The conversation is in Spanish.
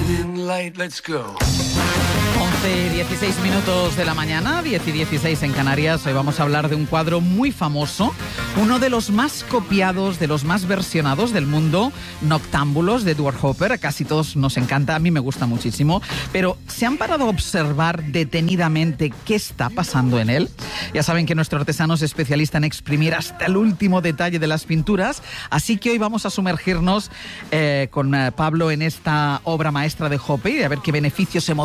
Let's go. 11:16 de la mañana, 10:16 en Canarias. Hoy vamos a hablar de un cuadro muy famoso, uno de los más copiados, de los más versionados del mundo, Noctámbulos, de Edward Hopper. A casi todos nos encanta, a mí me gusta muchísimo. Pero ¿se han parado a observar detenidamente qué está pasando en él? Ya saben que nuestro artesano es especialista en exprimir hasta el último detalle de las pinturas, así que hoy vamos a sumergirnos con Pablo en esta obra maestra de Hopper y a ver qué beneficios